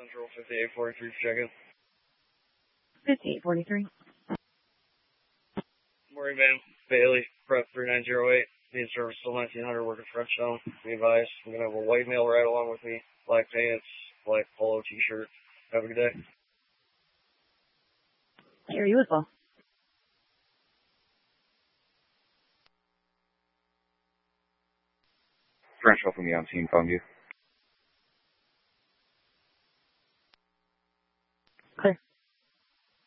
Central 5843 for check-in. 5843. Morning, Van Bailey, prep 3908. Need service till 1900, working Frenchtown. Be advised, I'm going to have a white male ride along with me. Black pants, black polo t-shirt. Have a good day. Here, you as well. French from the on-scene phone you. Clear.